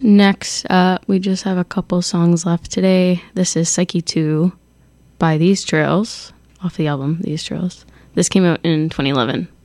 Next up, we just have a couple songs left today. This is Psyche 2 by These Trails, off the album These Trails. This came out in 2011.